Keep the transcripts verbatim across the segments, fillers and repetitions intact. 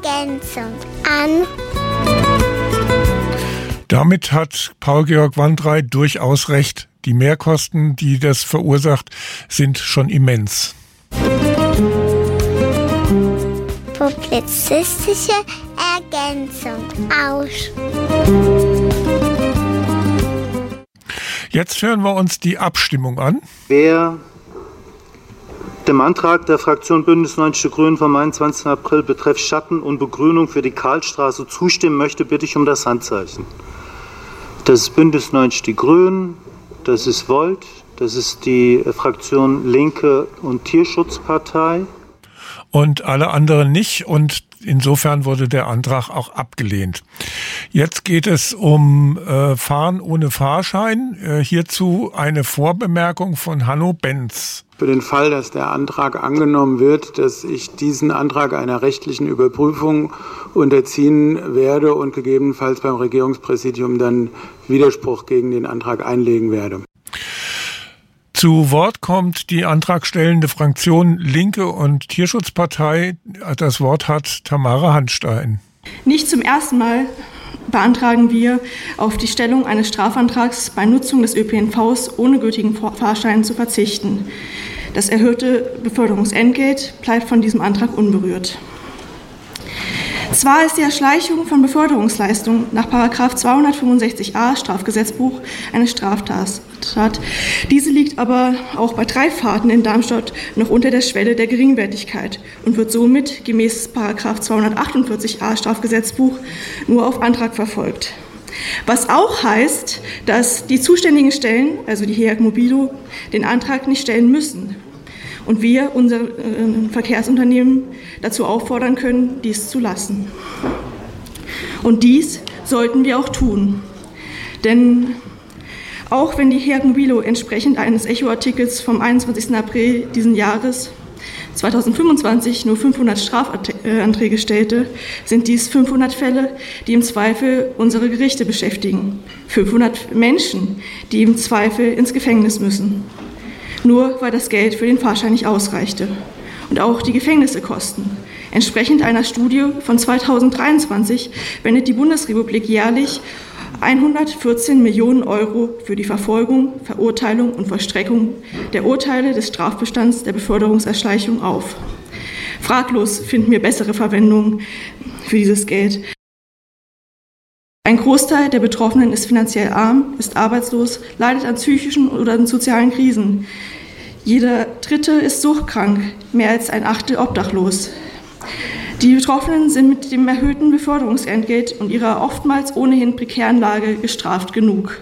Ergänzung an. Damit hat Paul-Georg Wandrey durchaus recht. Die Mehrkosten, die das verursacht, sind schon immens. Publizistische Ergänzung aus. Jetzt hören wir uns die Abstimmung an. Wer dem Antrag der Fraktion Bündnis neunzig Die Grünen vom einundzwanzigsten April betreff Schatten und Begrünung für die Karlstraße zustimmen möchte, bitte ich um das Handzeichen. Das ist Bündnis neunzig Die Grünen, das ist Volt, das ist die Fraktion Linke und Tierschutzpartei. Und alle anderen nicht, und insofern wurde der Antrag auch abgelehnt. Jetzt geht es um äh, Fahren ohne Fahrschein. Äh, hierzu eine Vorbemerkung von Hanno Benz. Für den Fall, dass der Antrag angenommen wird, dass ich diesen Antrag einer rechtlichen Überprüfung unterziehen werde und gegebenenfalls beim Regierungspräsidium dann Widerspruch gegen den Antrag einlegen werde. Zu Wort kommt die antragstellende Fraktion Linke und Tierschutzpartei. Das Wort hat Tamara Handstein. Nicht zum ersten Mal beantragen wir, auf die Stellung eines Strafantrags bei Nutzung des Ö P N Vs ohne gültigen Fahrschein zu verzichten. Das erhöhte Beförderungsentgelt bleibt von diesem Antrag unberührt. Zwar ist die Erschleichung von Beförderungsleistungen nach Paragraph zweihundertfünfundsechzig a Strafgesetzbuch eine Straftat. Diese liegt aber auch bei drei Fahrten in Darmstadt noch unter der Schwelle der Geringwertigkeit und wird somit gemäß Paragraph zweihundertachtundvierzig a Strafgesetzbuch nur auf Antrag verfolgt. Was auch heißt, dass die zuständigen Stellen, also die H E A G Mobilo, den Antrag nicht stellen müssen. Und wir unser äh, Verkehrsunternehmen dazu auffordern können, dies zu lassen. Und dies sollten wir auch tun. Denn auch wenn die H E A G Mobilo entsprechend eines Echo-Artikels vom einundzwanzigsten April diesen Jahres zweitausendfünfundzwanzig nur fünfhundert Strafanträge stellte, sind dies fünfhundert Fälle, die im Zweifel unsere Gerichte beschäftigen. fünfhundert Menschen, die im Zweifel ins Gefängnis müssen. Nur weil das Geld für den Fahrschein nicht ausreichte. Und auch die Gefängnisse kosten. Entsprechend einer Studie von zweitausenddreiundzwanzig wendet die Bundesrepublik jährlich hundertvierzehn Millionen Euro für die Verfolgung, Verurteilung und Vollstreckung der Urteile des Strafbestands der Beförderungserschleichung auf. Fraglos finden wir bessere Verwendung für dieses Geld. Ein Großteil der Betroffenen ist finanziell arm, ist arbeitslos, leidet an psychischen oder an sozialen Krisen. Jeder Dritte ist suchtkrank, mehr als ein Achtel obdachlos. Die Betroffenen sind mit dem erhöhten Beförderungsentgelt und ihrer oftmals ohnehin prekären Lage gestraft genug.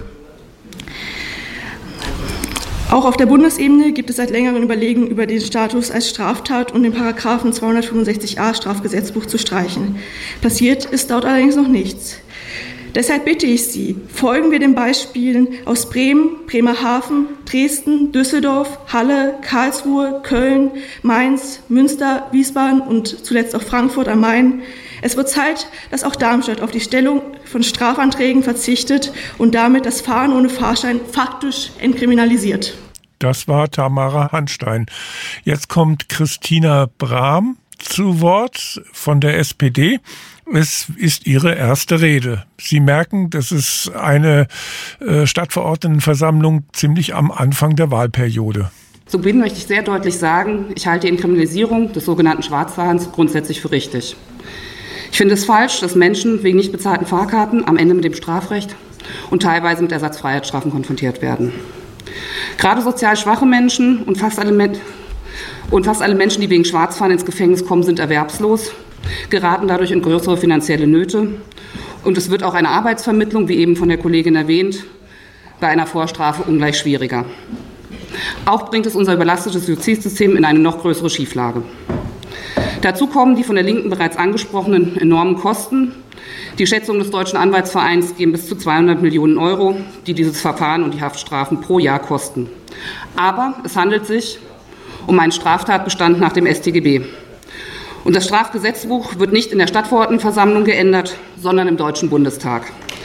Auch auf der Bundesebene gibt es seit längerem Überlegen über den Status als Straftat und den Paragraphen zweihundertfünfundsechzig a Strafgesetzbuch zu streichen. Passiert ist dort allerdings noch nichts. Deshalb bitte ich Sie, folgen wir den Beispielen aus Bremen, Bremerhaven, Dresden, Düsseldorf, Halle, Karlsruhe, Köln, Mainz, Münster, Wiesbaden und zuletzt auch Frankfurt am Main. Es wird Zeit, dass auch Darmstadt auf die Stellung von Strafanträgen verzichtet und damit das Fahren ohne Fahrschein faktisch entkriminalisiert. Das war Tamara Handstein. Jetzt kommt Christina Brahm zu Wort von der S P D. Es ist ihre erste Rede. Sie merken, das ist eine äh, Stadtverordnetenversammlung ziemlich am Anfang der Wahlperiode. Zu Beginn möchte ich sehr deutlich sagen, ich halte die Entkriminalisierung des sogenannten Schwarzfahrens grundsätzlich für richtig. Ich finde es falsch, dass Menschen wegen nicht bezahlten Fahrkarten am Ende mit dem Strafrecht und teilweise mit Ersatzfreiheitsstrafen konfrontiert werden. Gerade sozial schwache Menschen und fast alle, Men- und fast alle Menschen, die wegen Schwarzfahren ins Gefängnis kommen, sind erwerbslos, geraten dadurch in größere finanzielle Nöte. Und es wird auch eine Arbeitsvermittlung, wie eben von der Kollegin erwähnt, bei einer Vorstrafe ungleich schwieriger. Auch bringt es unser überlastetes Justizsystem in eine noch größere Schieflage. Dazu kommen die von der Linken bereits angesprochenen enormen Kosten. Die Schätzungen des Deutschen Anwaltsvereins gehen bis zu zweihundert Millionen Euro, die dieses Verfahren und die Haftstrafen pro Jahr kosten. Aber es handelt sich um einen Straftatbestand nach dem S t G B. Und das Strafgesetzbuch wird nicht in der Stadtverordnetenversammlung geändert, sondern im Deutschen Bundestag.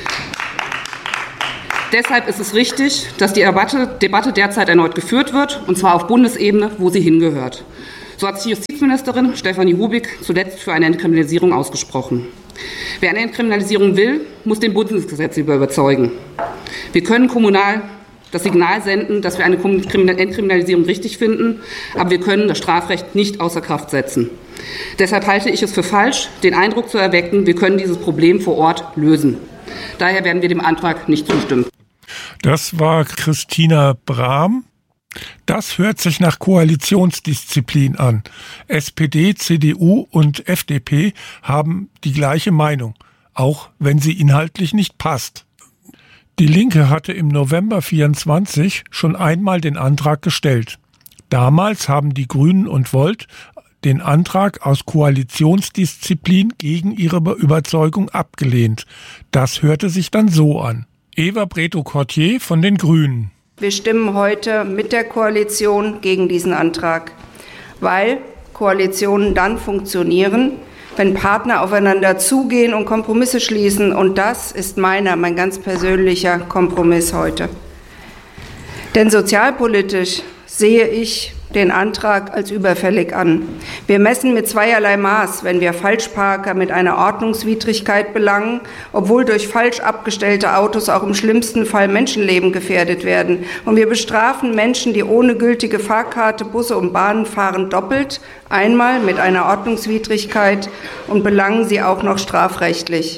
Deshalb ist es richtig, dass die Debatte, Debatte derzeit erneut geführt wird, und zwar auf Bundesebene, wo sie hingehört. So hat sich Justizministerin Stefanie Hubig zuletzt für eine Entkriminalisierung ausgesprochen. Wer eine Entkriminalisierung will, muss den Bundesgesetzgeber überzeugen. Wir können kommunal das Signal senden, dass wir eine Entkriminalisierung richtig finden, aber wir können das Strafrecht nicht außer Kraft setzen. Deshalb halte ich es für falsch, den Eindruck zu erwecken, wir können dieses Problem vor Ort lösen. Daher werden wir dem Antrag nicht zustimmen. Das war Christina Brahm. Das hört sich nach Koalitionsdisziplin an. S P D, C D U und F D P haben die gleiche Meinung, auch wenn sie inhaltlich nicht passt. Die Linke hatte im November vierundzwanzig schon einmal den Antrag gestellt. Damals haben die Grünen und Volt den Antrag aus Koalitionsdisziplin gegen ihre Überzeugung abgelehnt. Das hörte sich dann so an. Eva Bredow-Cortier von den Grünen. Wir stimmen heute mit der Koalition gegen diesen Antrag, weil Koalitionen dann funktionieren, wenn Partner aufeinander zugehen und Kompromisse schließen. Und das ist meiner, mein ganz persönlicher Kompromiss heute. Denn sozialpolitisch sehe ich den Antrag als überfällig an. Wir messen mit zweierlei Maß, wenn wir Falschparker mit einer Ordnungswidrigkeit belangen, obwohl durch falsch abgestellte Autos auch im schlimmsten Fall Menschenleben gefährdet werden. Und wir bestrafen Menschen, die ohne gültige Fahrkarte Busse und Bahnen fahren, doppelt, einmal mit einer Ordnungswidrigkeit und belangen sie auch noch strafrechtlich.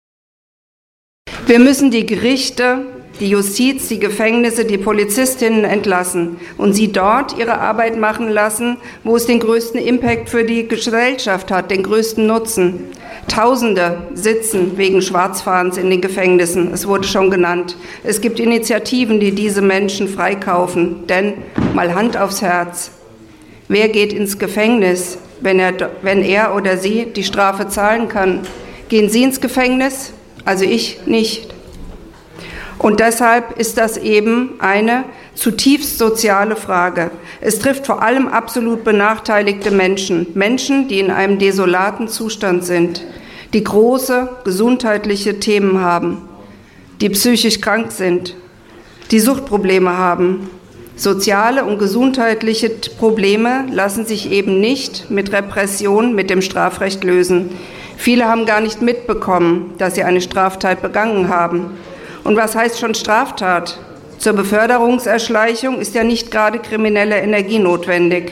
Wir müssen die Gerichte, die Justiz, die Gefängnisse, die Polizistinnen entlassen und sie dort ihre Arbeit machen lassen, wo es den größten Impact für die Gesellschaft hat, den größten Nutzen. Tausende sitzen wegen Schwarzfahrens in den Gefängnissen, es wurde schon genannt. Es gibt Initiativen, die diese Menschen freikaufen, denn mal Hand aufs Herz, wer geht ins Gefängnis, wenn er, wenn er oder sie die Strafe zahlen kann? Gehen Sie ins Gefängnis? Also ich nicht. Und deshalb ist das eben eine zutiefst soziale Frage. Es trifft vor allem absolut benachteiligte Menschen, Menschen, die in einem desolaten Zustand sind, die große gesundheitliche Themen haben, die psychisch krank sind, die Suchtprobleme haben. Soziale und gesundheitliche Probleme lassen sich eben nicht mit Repression, mit dem Strafrecht lösen. Viele haben gar nicht mitbekommen, dass sie eine Straftat begangen haben. Und was heißt schon Straftat? Zur Beförderungserschleichung ist ja nicht gerade kriminelle Energie notwendig.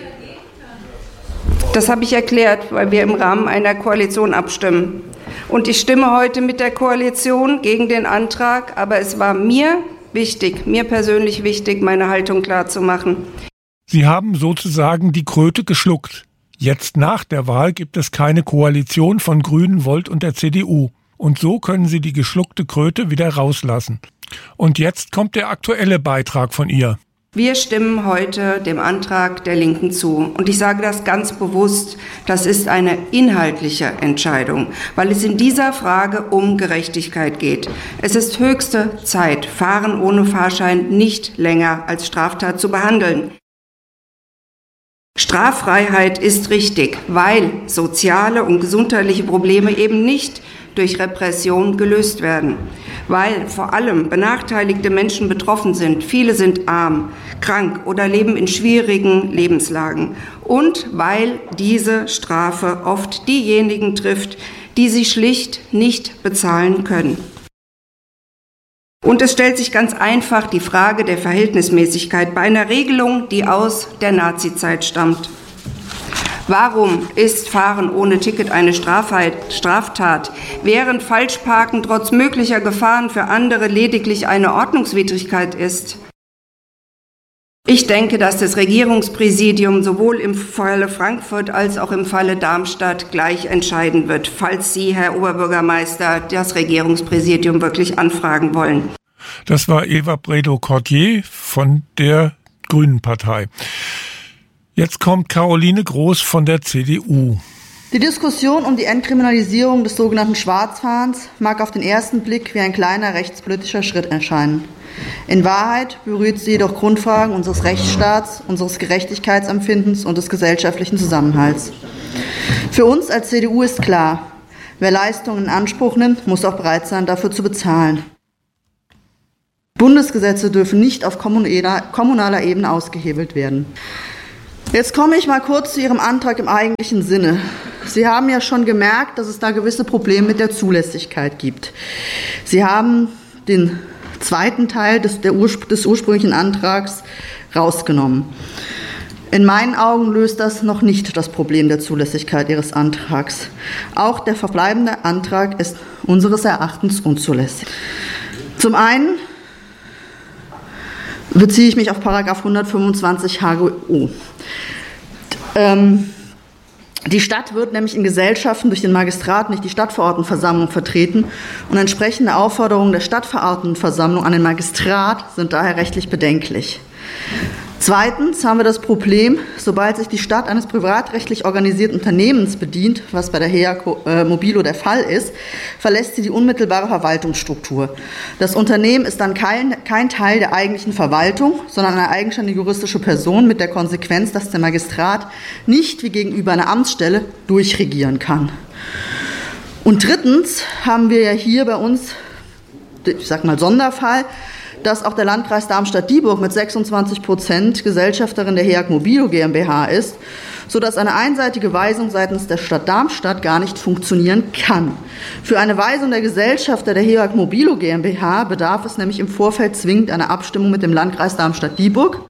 Das habe ich erklärt, weil wir im Rahmen einer Koalition abstimmen. Und ich stimme heute mit der Koalition gegen den Antrag, aber es war mir wichtig, mir persönlich wichtig, meine Haltung klarzumachen. Sie haben sozusagen die Kröte geschluckt. Jetzt nach der Wahl gibt es keine Koalition von Grünen, Volt und der C D U. Und so können Sie die geschluckte Kröte wieder rauslassen. Und jetzt kommt der aktuelle Beitrag von ihr. Wir stimmen heute dem Antrag der Linken zu. Und ich sage das ganz bewusst, das ist eine inhaltliche Entscheidung, weil es in dieser Frage um Gerechtigkeit geht. Es ist höchste Zeit, Fahren ohne Fahrschein nicht länger als Straftat zu behandeln. Straffreiheit ist richtig, weil soziale und gesundheitliche Probleme eben nicht durch Repression gelöst werden, weil vor allem benachteiligte Menschen betroffen sind. Viele sind arm, krank oder leben in schwierigen Lebenslagen und weil diese Strafe oft diejenigen trifft, die sie schlicht nicht bezahlen können. Und es stellt sich ganz einfach die Frage der Verhältnismäßigkeit bei einer Regelung, die aus der Nazizeit stammt. Warum ist Fahren ohne Ticket eine Straftat, während Falschparken trotz möglicher Gefahren für andere lediglich eine Ordnungswidrigkeit ist? Ich denke, dass das Regierungspräsidium sowohl im Falle Frankfurt als auch im Falle Darmstadt gleich entscheiden wird, falls Sie, Herr Oberbürgermeister, das Regierungspräsidium wirklich anfragen wollen. Das war Eva Bredow-Cortier von der Grünen Partei. Jetzt kommt Caroline Groß von der C D U. Die Diskussion um die Entkriminalisierung des sogenannten Schwarzfahrens mag auf den ersten Blick wie ein kleiner rechtspolitischer Schritt erscheinen. In Wahrheit berührt sie jedoch Grundfragen unseres Rechtsstaats, unseres Gerechtigkeitsempfindens und des gesellschaftlichen Zusammenhalts. Für uns als C D U ist klar, wer Leistungen in Anspruch nimmt, muss auch bereit sein, dafür zu bezahlen. Bundesgesetze dürfen nicht auf kommunaler Ebene ausgehebelt werden. Jetzt komme ich mal kurz zu Ihrem Antrag im eigentlichen Sinne. Sie haben ja schon gemerkt, dass es da gewisse Probleme mit der Zulässigkeit gibt. Sie haben den zweiten Teil des, der Urspr- des ursprünglichen Antrags rausgenommen. In meinen Augen löst das noch nicht das Problem der Zulässigkeit Ihres Antrags. Auch der verbleibende Antrag ist unseres Erachtens unzulässig. Zum einen beziehe ich mich auf Paragraph hundertfünfundzwanzig H G O. Ähm, die Stadt wird nämlich in Gesellschaften durch den Magistrat, nicht die Stadtverordnetenversammlung, vertreten und entsprechende Aufforderungen der Stadtverordnetenversammlung an den Magistrat sind daher rechtlich bedenklich. Zweitens haben wir das Problem, sobald sich die Stadt eines privatrechtlich organisierten Unternehmens bedient, was bei der H E A Mobilo der Fall ist, verlässt sie die unmittelbare Verwaltungsstruktur. Das Unternehmen ist dann kein, kein Teil der eigentlichen Verwaltung, sondern eine eigenständige juristische Person mit der Konsequenz, dass der Magistrat nicht wie gegenüber einer Amtsstelle durchregieren kann. Und drittens haben wir ja hier bei uns, ich sag mal Sonderfall, dass auch der Landkreis Darmstadt-Dieburg mit sechsundzwanzig Prozent Gesellschafterin der H E A Mobilo GmbH ist, sodass eine einseitige Weisung seitens der Stadt Darmstadt gar nicht funktionieren kann. Für eine Weisung der Gesellschafter der H E A Mobilo GmbH bedarf es nämlich im Vorfeld zwingend einer Abstimmung mit dem Landkreis Darmstadt-Dieburg.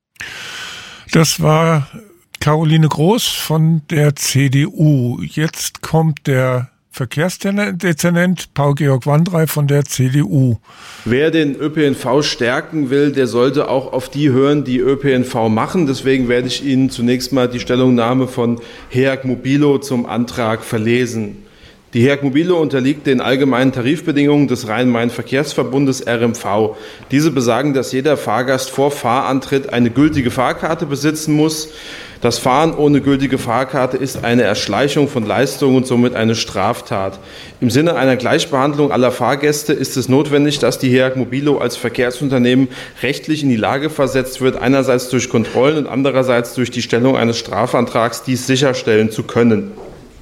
Das war Caroline Groß von der C D U. Jetzt kommt der Verkehrsdezernent Paul-Georg Wandrei von der C D U. Wer den Ö P N V stärken will, der sollte auch auf die hören, die Ö P N V machen. Deswegen werde ich Ihnen zunächst mal die Stellungnahme von H E A Mobilo zum Antrag verlesen. Die H E A Mobilo unterliegt den allgemeinen Tarifbedingungen des Rhein-Main-Verkehrsverbundes R M V. Diese besagen, dass jeder Fahrgast vor Fahrantritt eine gültige Fahrkarte besitzen muss. Das Fahren ohne gültige Fahrkarte ist eine Erschleichung von Leistungen und somit eine Straftat. Im Sinne einer Gleichbehandlung aller Fahrgäste ist es notwendig, dass die H E A Mobilo als Verkehrsunternehmen rechtlich in die Lage versetzt wird, einerseits durch Kontrollen und andererseits durch die Stellung eines Strafantrags dies sicherstellen zu können.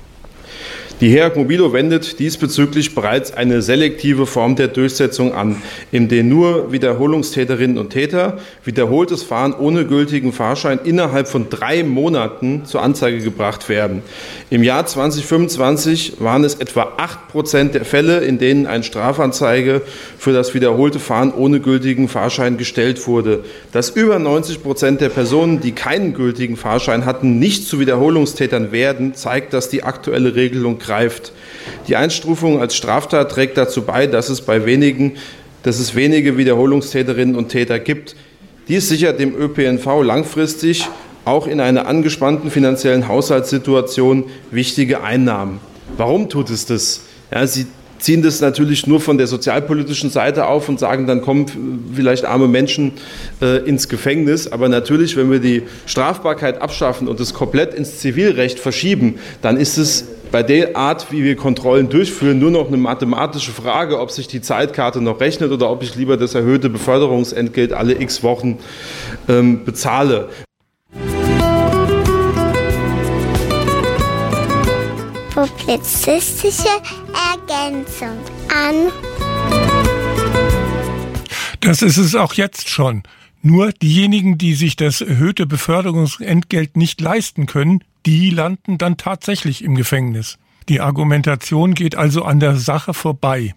Die H E A Mobilo wendet diesbezüglich bereits eine selektive Form der Durchsetzung an, in der nur Wiederholungstäterinnen und Täter wiederholtes Fahren ohne gültigen Fahrschein innerhalb von drei Monaten zur Anzeige gebracht werden. Im Jahr zweitausendfünfundzwanzig waren es etwa acht Prozent der Fälle, in denen eine Strafanzeige für das wiederholte Fahren ohne gültigen Fahrschein gestellt wurde. Dass über neunzig Prozent der Personen, die keinen gültigen Fahrschein hatten, nicht zu Wiederholungstätern werden, zeigt, dass die aktuelle Regelung greift. Die Einstufung als Straftat trägt dazu bei, dass es bei wenigen, dass es wenige Wiederholungstäterinnen und Täter gibt. Dies sichert dem Ö P N V langfristig auch in einer angespannten finanziellen Haushaltssituation wichtige Einnahmen. Warum tut es das? Ja, sie ziehen das natürlich nur von der sozialpolitischen Seite auf und sagen, dann kommen vielleicht arme Menschen äh, ins Gefängnis. Aber natürlich, wenn wir die Strafbarkeit abschaffen und es komplett ins Zivilrecht verschieben, dann ist es bei der Art, wie wir Kontrollen durchführen, nur noch eine mathematische Frage, ob sich die Zeitkarte noch rechnet oder ob ich lieber das erhöhte Beförderungsentgelt alle x Wochen ähm, bezahle. Publizistische Ergänzung an. Das ist es auch jetzt schon. Nur diejenigen, die sich das erhöhte Beförderungsentgelt nicht leisten können, die landen dann tatsächlich im Gefängnis. Die Argumentation geht also an der Sache vorbei.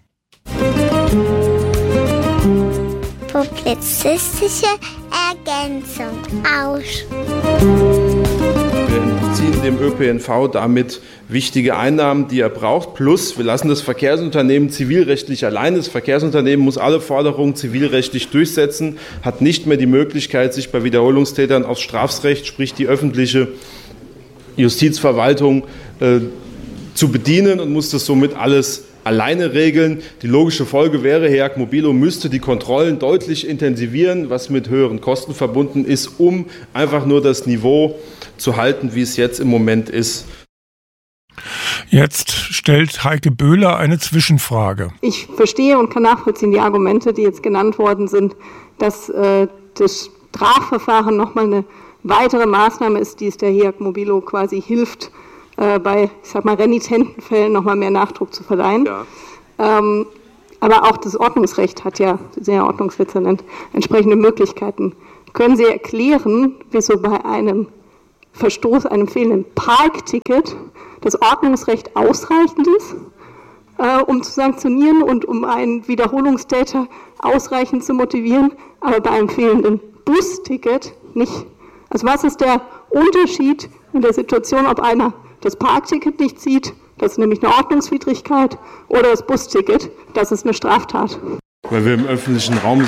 Publizistische Ergänzung aus. Wir entziehen dem Ö P N V damit wichtige Einnahmen, die er braucht. Plus, wir lassen das Verkehrsunternehmen zivilrechtlich allein. Das Verkehrsunternehmen muss alle Forderungen zivilrechtlich durchsetzen, hat nicht mehr die Möglichkeit, sich bei Wiederholungstätern aufs Strafrecht, sprich die öffentliche Justizverwaltung, äh, zu bedienen und muss das somit alles alleine regeln. Die logische Folge wäre, H E A Mobilo müsste die Kontrollen deutlich intensivieren, was mit höheren Kosten verbunden ist, um einfach nur das Niveau zu halten, wie es jetzt im Moment ist. Jetzt stellt Heike Böhler eine Zwischenfrage. Ich verstehe und kann nachvollziehen die Argumente, die jetzt genannt worden sind, dass äh, das Strafverfahren nochmal eine weitere Maßnahme ist, die es der H E A Mobilo quasi hilft, äh, bei, ich sag mal, renitenten Fällen nochmal mehr Nachdruck zu verleihen. Ja. Ähm, aber auch das Ordnungsrecht hat ja, der Ordnungsdezernent, entsprechende Möglichkeiten. Können Sie erklären, wieso bei einem Verstoß, einem fehlenden Parkticket das Ordnungsrecht ausreichend ist, äh, um zu sanktionieren und um einen Wiederholungstäter ausreichend zu motivieren, aber bei einem fehlenden Busticket nicht. Also was ist der Unterschied in der Situation, ob einer das Parkticket nicht zieht, das ist nämlich eine Ordnungswidrigkeit, oder das Busticket, das ist eine Straftat? Weil wir im öffentlichen Raum...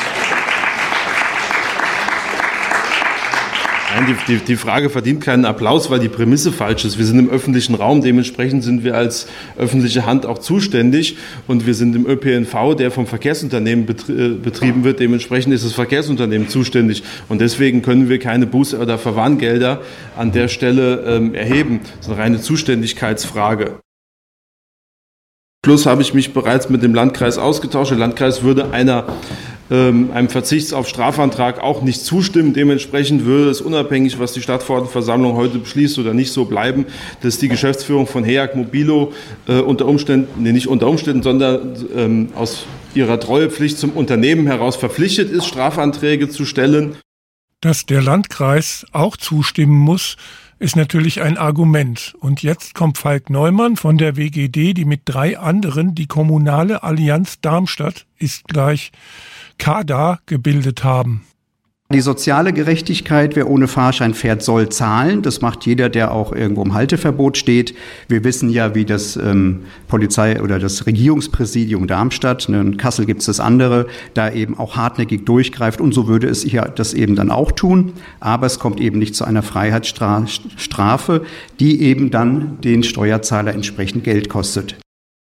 Nein, die, die, die Frage verdient keinen Applaus, weil die Prämisse falsch ist. Wir sind im öffentlichen Raum, dementsprechend sind wir als öffentliche Hand auch zuständig und wir sind im Ö P N V, der vom Verkehrsunternehmen betrieben wird. Dementsprechend ist das Verkehrsunternehmen zuständig und deswegen können wir keine Buß- oder Verwarngelder an der Stelle ähm, erheben. Das ist eine reine Zuständigkeitsfrage. Schluss habe ich mich bereits mit dem Landkreis ausgetauscht. Der Landkreis würde einer ähm, einem Verzichts auf Strafantrag auch nicht zustimmen. Dementsprechend würde es unabhängig, was die Stadtverordnetenversammlung heute beschließt oder nicht, so bleiben, dass die Geschäftsführung von HEAG Mobilo äh, unter Umständen, nee, nicht unter Umständen, sondern ähm, aus ihrer Treuepflicht zum Unternehmen heraus verpflichtet ist, Strafanträge zu stellen. Dass der Landkreis auch zustimmen muss, ist natürlich ein Argument. Und jetzt kommt Falk Neumann von der W G D, die mit drei anderen die Kommunale Allianz Darmstadt ist gleich K D A gebildet haben. Die soziale Gerechtigkeit, wer ohne Fahrschein fährt, soll zahlen. Das macht jeder, der auch irgendwo im Halteverbot steht. Wir wissen ja, wie das ähm, Polizei- oder das Regierungspräsidium Darmstadt, ne, in Kassel gibt es das andere, da eben auch hartnäckig durchgreift. Und so würde es hier das eben dann auch tun. Aber es kommt eben nicht zu einer Freiheitsstrafe, die eben dann den Steuerzahler entsprechend Geld kostet.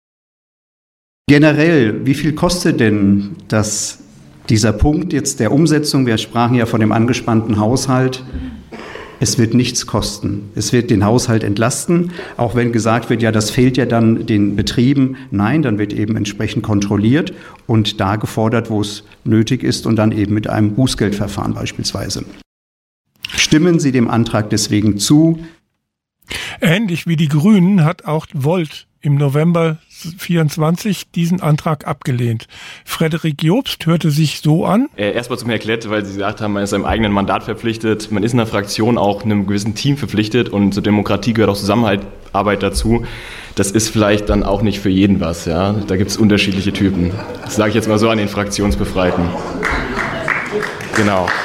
Generell, wie viel kostet denn das Dieser Punkt jetzt der Umsetzung, wir sprachen ja von dem angespannten Haushalt, es wird nichts kosten. Es wird den Haushalt entlasten, auch wenn gesagt wird, ja, das fehlt ja dann den Betrieben. Nein, dann wird eben entsprechend kontrolliert und da gefordert, wo es nötig ist und dann eben mit einem Bußgeldverfahren beispielsweise. Stimmen Sie dem Antrag deswegen zu? Ähnlich wie die Grünen hat auch Volt im November vierundzwanzig diesen Antrag abgelehnt. Frederik Jobst hörte sich so an. Äh, Erstmal zum Herrn Klett, weil Sie gesagt haben, man ist seinem eigenen Mandat verpflichtet. Man ist in einer Fraktion auch einem gewissen Team verpflichtet und zur Demokratie gehört auch Zusammenarbeit dazu. Das ist vielleicht dann auch nicht für jeden was. Ja? Da gibt es unterschiedliche Typen. Das sage ich jetzt mal so an den Fraktionsbefreiten. Genau.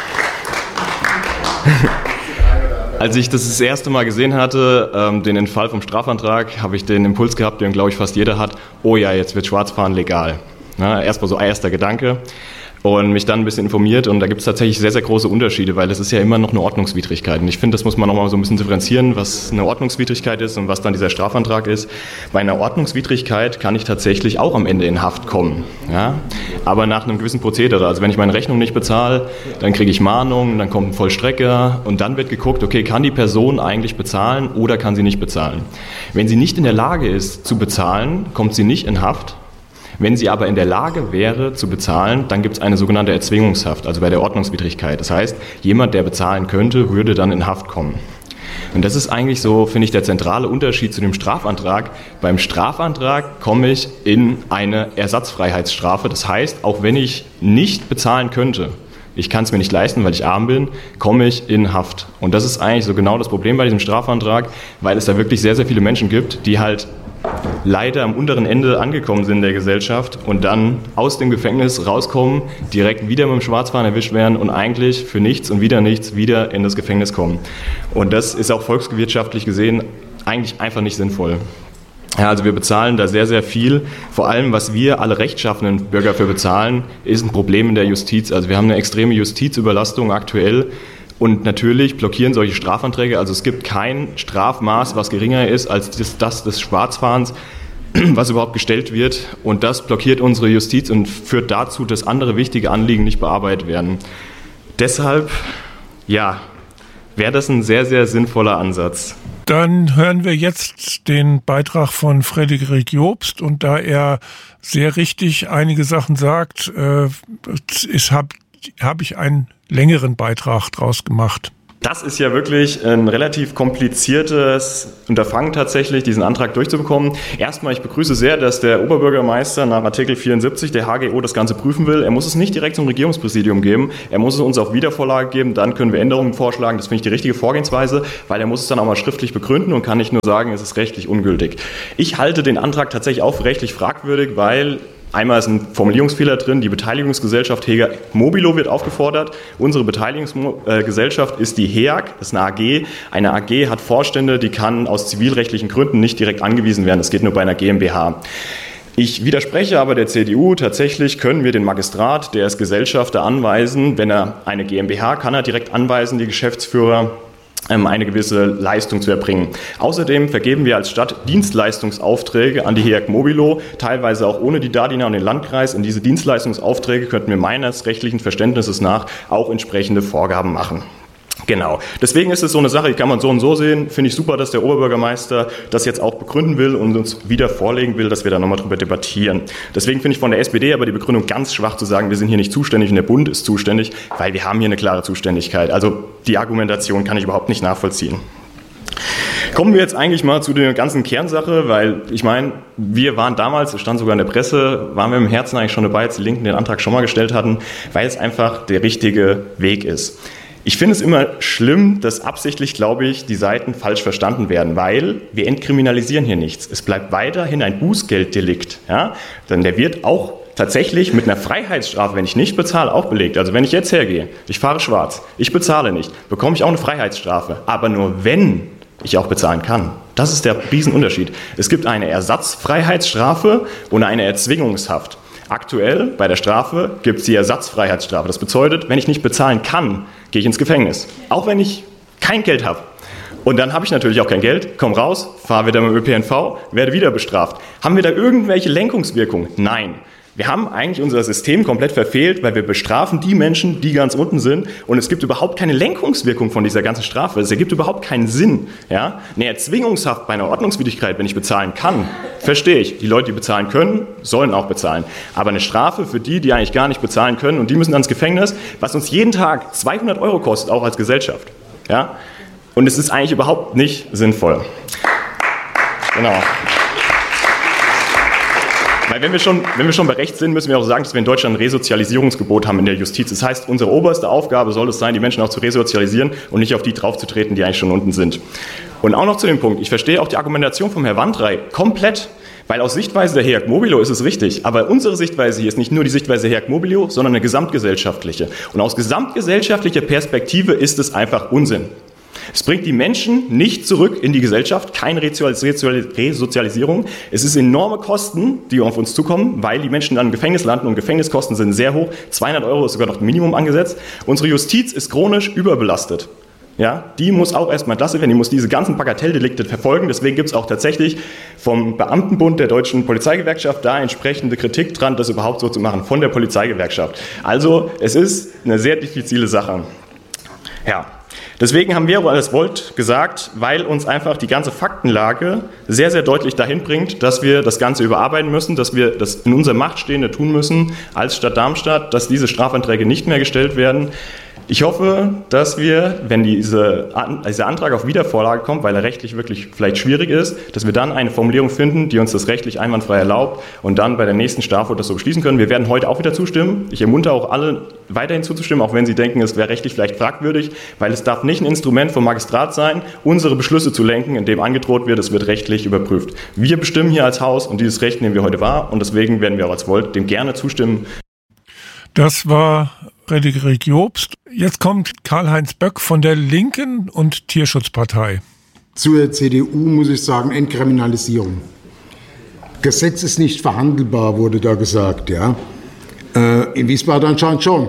Als ich das das erste Mal gesehen hatte, ähm, den Entfall vom Strafantrag, habe ich den Impuls gehabt, den glaube ich fast jeder hat, oh ja, jetzt wird Schwarzfahren legal. Na, erstmal so erster Gedanke und mich dann ein bisschen informiert und da gibt es tatsächlich sehr, sehr große Unterschiede, weil es ist ja immer noch eine Ordnungswidrigkeit und ich finde, das muss man nochmal so ein bisschen differenzieren, was eine Ordnungswidrigkeit ist und was dann dieser Strafantrag ist. Bei einer Ordnungswidrigkeit kann ich tatsächlich auch am Ende in Haft kommen, ja? Aber nach einem gewissen Prozedere. Also wenn ich meine Rechnung nicht bezahle, dann kriege ich Mahnung, dann kommt ein Vollstrecker und dann wird geguckt, okay, kann die Person eigentlich bezahlen oder kann sie nicht bezahlen? Wenn sie nicht in der Lage ist zu bezahlen, kommt sie nicht in Haft. Wenn sie aber in der Lage wäre zu bezahlen, dann gibt es eine sogenannte Erzwingungshaft, also bei der Ordnungswidrigkeit. Das heißt, jemand, der bezahlen könnte, würde dann in Haft kommen. Und das ist eigentlich so, finde ich, der zentrale Unterschied zu dem Strafantrag. Beim Strafantrag komme ich in eine Ersatzfreiheitsstrafe. Das heißt, auch wenn ich nicht bezahlen könnte, ich kann es mir nicht leisten, weil ich arm bin, komme ich in Haft. Und das ist eigentlich so genau das Problem bei diesem Strafantrag, weil es da wirklich sehr, sehr viele Menschen gibt, die halt leider am unteren Ende angekommen sind in der Gesellschaft und dann aus dem Gefängnis rauskommen, direkt wieder mit dem Schwarzfahren erwischt werden und eigentlich für nichts und wieder nichts wieder in das Gefängnis kommen. Und das ist auch volkswirtschaftlich gesehen eigentlich einfach nicht sinnvoll. Ja, also wir bezahlen da sehr, sehr viel. Vor allem, was wir alle rechtschaffenen Bürger für bezahlen, ist ein Problem in der Justiz. Also wir haben eine extreme Justizüberlastung aktuell. Und natürlich blockieren solche Strafanträge, also es gibt kein Strafmaß, was geringer ist als das, das des Schwarzfahrens, was überhaupt gestellt wird. Und das blockiert unsere Justiz und führt dazu, dass andere wichtige Anliegen nicht bearbeitet werden. Deshalb, ja, wäre das ein sehr, sehr sinnvoller Ansatz. Dann hören wir jetzt den Beitrag von Frederik Jobst und da er sehr richtig einige Sachen sagt, äh, ist, habe hab ich einen längeren Beitrag draus gemacht. Das ist ja wirklich ein relativ kompliziertes Unterfangen tatsächlich, diesen Antrag durchzubekommen. Erstmal, ich begrüße sehr, dass der Oberbürgermeister nach Artikel vierundsiebzig der H G O das Ganze prüfen will. Er muss es nicht direkt zum Regierungspräsidium geben, er muss es uns auf Wiedervorlage geben, dann können wir Änderungen vorschlagen. Das finde ich die richtige Vorgehensweise, weil er muss es dann auch mal schriftlich begründen und kann nicht nur sagen, es ist rechtlich ungültig. Ich halte den Antrag tatsächlich auch für rechtlich fragwürdig, weil einmal ist ein Formulierungsfehler drin, die Beteiligungsgesellschaft H E A G Mobilo wird aufgefordert. Unsere Beteiligungsgesellschaft ist die H E A G, das ist eine A G. Eine A G hat Vorstände, die kann aus zivilrechtlichen Gründen nicht direkt angewiesen werden. Das geht nur bei einer G m b H. Ich widerspreche aber der C D U. Tatsächlich können wir den Magistrat, der ist Gesellschafter, anweisen. Wenn er eine G m b H, kann er direkt anweisen, die Geschäftsführer, eine gewisse Leistung zu erbringen. Außerdem vergeben wir als Stadt Dienstleistungsaufträge an die H E A G Mobilo, teilweise auch ohne die DADINA und den Landkreis. In diese Dienstleistungsaufträge könnten wir meines rechtlichen Verständnisses nach auch entsprechende Vorgaben machen. Genau. Deswegen ist es so eine Sache, die kann man so und so sehen. Finde ich super, dass der Oberbürgermeister das jetzt auch begründen will und uns wieder vorlegen will, dass wir da nochmal drüber debattieren. Deswegen finde ich von der S P D aber die Begründung ganz schwach zu sagen, wir sind hier nicht zuständig und der Bund ist zuständig, weil wir haben hier eine klare Zuständigkeit. Also die Argumentation kann ich überhaupt nicht nachvollziehen. Kommen wir jetzt eigentlich mal zu der ganzen Kernsache, weil ich meine, wir waren damals, es stand sogar in der Presse, waren wir im Herzen eigentlich schon dabei, als die Linken den Antrag schon mal gestellt hatten, weil es einfach der richtige Weg ist. Ich finde es immer schlimm, dass absichtlich, glaube ich, die Seiten falsch verstanden werden, weil wir entkriminalisieren hier nichts. Es bleibt weiterhin ein Bußgelddelikt. Ja? Denn der wird auch tatsächlich mit einer Freiheitsstrafe, wenn ich nicht bezahle, auch belegt. Also wenn ich jetzt hergehe, ich fahre schwarz, ich bezahle nicht, bekomme ich auch eine Freiheitsstrafe. Aber nur wenn ich auch bezahlen kann. Das ist der Riesenunterschied. Es gibt eine Ersatzfreiheitsstrafe und eine Erzwingungshaft. Aktuell bei der Strafe gibt es die Ersatzfreiheitsstrafe. Das bedeutet, wenn ich nicht bezahlen kann, gehe ich ins Gefängnis. Auch wenn ich kein Geld habe. Und dann habe ich natürlich auch kein Geld, komme raus, fahre wieder mit dem Ö P N V, werde wieder bestraft. Haben wir da irgendwelche Lenkungswirkungen? Nein. Wir haben eigentlich unser System komplett verfehlt, weil wir bestrafen die Menschen, die ganz unten sind, und es gibt überhaupt keine Lenkungswirkung von dieser ganzen Strafe. Es ergibt überhaupt keinen Sinn. Ja? Eine Erzwingungshaft bei einer Ordnungswidrigkeit, wenn ich bezahlen kann, verstehe ich. Die Leute, die bezahlen können, sollen auch bezahlen. Aber eine Strafe für die, die eigentlich gar nicht bezahlen können und die müssen ans Gefängnis, was uns jeden Tag zweihundert Euro kostet, auch als Gesellschaft. Ja? Und es ist eigentlich überhaupt nicht sinnvoll. Genau. Weil wenn wir, schon, wenn wir schon bei Recht sind, müssen wir auch sagen, dass wir in Deutschland ein Resozialisierungsgebot haben in der Justiz. Das heißt, unsere oberste Aufgabe soll es sein, die Menschen auch zu resozialisieren und nicht auf die draufzutreten, die eigentlich schon unten sind. Und auch noch zu dem Punkt, ich verstehe auch die Argumentation vom Herrn Wandrei komplett, weil aus Sichtweise der H E A G Mobilo ist es richtig. Aber unsere Sichtweise hier ist nicht nur die Sichtweise der H E A G Mobilo, sondern eine gesamtgesellschaftliche. Und aus gesamtgesellschaftlicher Perspektive ist es einfach Unsinn. Es bringt die Menschen nicht zurück in die Gesellschaft, keine Resozialisierung. Es ist enorme Kosten, die auf uns zukommen, weil die Menschen dann im Gefängnis landen und Gefängniskosten sind sehr hoch. zweihundert Euro ist sogar noch Minimum angesetzt. Unsere Justiz ist chronisch überbelastet. Ja, die muss auch erstmal entlastet werden, die muss diese ganzen Bagatelldelikte verfolgen. Deswegen gibt es auch tatsächlich vom Beamtenbund der Deutschen Polizeigewerkschaft da entsprechende Kritik dran, das überhaupt so zu machen, von der Polizeigewerkschaft. Also es ist eine sehr diffizile Sache. Ja. Deswegen haben wir aber als Volt gesagt, weil uns einfach die ganze Faktenlage sehr, sehr deutlich dahin bringt, dass wir das Ganze überarbeiten müssen, dass wir das in unserer Macht Stehende tun müssen als Stadt Darmstadt, dass diese Strafanträge nicht mehr gestellt werden. Ich hoffe, dass wir, wenn diese, dieser Antrag auf Wiedervorlage kommt, weil er rechtlich wirklich vielleicht schwierig ist, dass wir dann eine Formulierung finden, die uns das rechtlich einwandfrei erlaubt und dann bei der nächsten Straftat das so beschließen können. Wir werden heute auch wieder zustimmen. Ich ermuntere auch alle, weiterhin zuzustimmen, auch wenn Sie denken, es wäre rechtlich vielleicht fragwürdig, weil es darf nicht ein Instrument vom Magistrat sein, unsere Beschlüsse zu lenken, indem angedroht wird, es wird rechtlich überprüft. Wir bestimmen hier als Haus und dieses Recht nehmen wir heute wahr und deswegen werden wir auch als Volt dem gerne zustimmen. Das war Frederik Jobst. Jetzt kommt Karl-Heinz Böck von der Linken und Tierschutzpartei. Zur C D U muss ich sagen, Entkriminalisierung. Gesetz ist nicht verhandelbar, wurde da gesagt. Ja. Äh, in Wiesbaden anscheinend schon.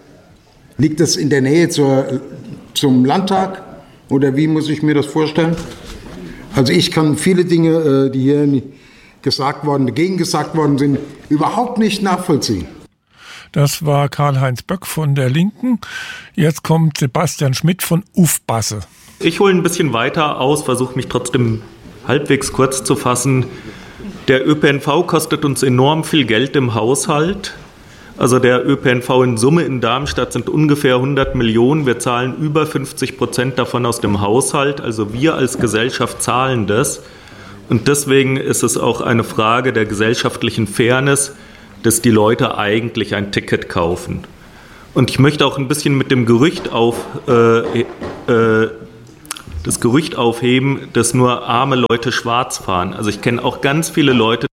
Liegt das in der Nähe zur, zum Landtag oder wie muss ich mir das vorstellen? Also ich kann viele Dinge, die hier gesagt worden, dagegen gesagt worden sind, überhaupt nicht nachvollziehen. Das war Karl-Heinz Böck von der Linken. Jetzt kommt Sebastian Schmidt von Ufbasse. Ich hole ein bisschen weiter aus, versuche mich trotzdem halbwegs kurz zu fassen. Der Ö P N V kostet uns enorm viel Geld im Haushalt. Also der Ö P N V in Summe in Darmstadt sind ungefähr hundert Millionen. Wir zahlen über fünfzig Prozent davon aus dem Haushalt. Also wir als Gesellschaft zahlen das. Und deswegen ist es auch eine Frage der gesellschaftlichen Fairness, dass die Leute eigentlich ein Ticket kaufen. Und ich möchte auch ein bisschen mit dem Gerücht auf, äh, äh, das Gerücht aufheben, dass nur arme Leute schwarz fahren. Also ich kenne auch ganz viele Leute,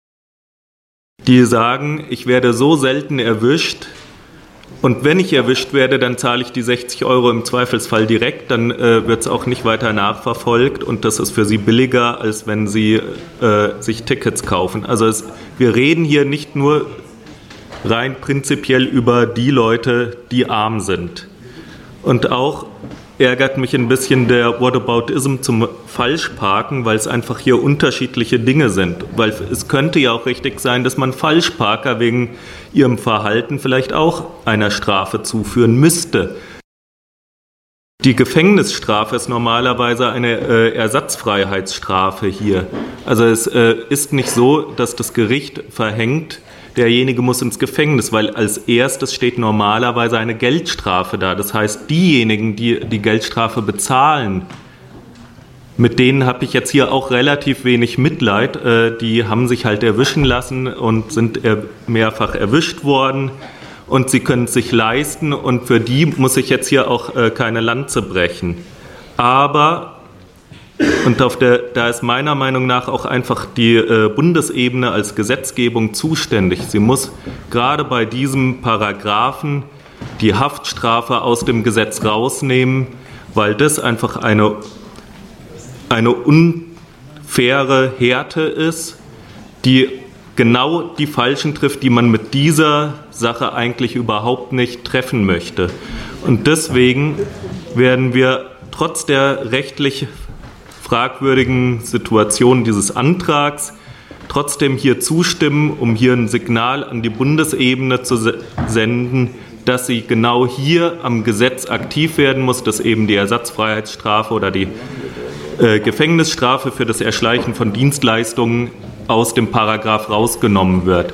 die sagen, ich werde so selten erwischt und wenn ich erwischt werde, dann zahle ich die sechzig Euro im Zweifelsfall direkt, dann äh, wird es auch nicht weiter nachverfolgt und das ist für sie billiger, als wenn sie äh, sich Tickets kaufen. Also es, wir reden hier nicht nur rein prinzipiell über die Leute, die arm sind. Und auch ärgert mich ein bisschen der Whataboutism zum Falschparken, weil es einfach hier unterschiedliche Dinge sind. Weil es könnte ja auch richtig sein, dass man Falschparker wegen ihrem Verhalten vielleicht auch einer Strafe zuführen müsste. Die Gefängnisstrafe ist normalerweise eine äh, Ersatzfreiheitsstrafe hier. Also es äh, ist nicht so, dass das Gericht verhängt, derjenige muss ins Gefängnis, weil als erstes steht normalerweise eine Geldstrafe da. Das heißt, diejenigen, die die Geldstrafe bezahlen, mit denen habe ich jetzt hier auch relativ wenig Mitleid. Die haben sich halt erwischen lassen und sind mehrfach erwischt worden und sie können es sich leisten und für die muss ich jetzt hier auch keine Lanze brechen. Aber Und auf der, da ist meiner Meinung nach auch einfach die äh, Bundesebene als Gesetzgebung zuständig. Sie muss gerade bei diesem Paragraphen die Haftstrafe aus dem Gesetz rausnehmen, weil das einfach eine, eine unfaire Härte ist, die genau die Falschen trifft, die man mit dieser Sache eigentlich überhaupt nicht treffen möchte. Und deswegen werden wir trotz der rechtlich fragwürdigen Situation dieses Antrags trotzdem hier zustimmen, um hier ein Signal an die Bundesebene zu senden, dass sie genau hier am Gesetz aktiv werden muss, dass eben die Ersatzfreiheitsstrafe oder die äh, Gefängnisstrafe für das Erschleichen von Dienstleistungen aus dem Paragraph rausgenommen wird.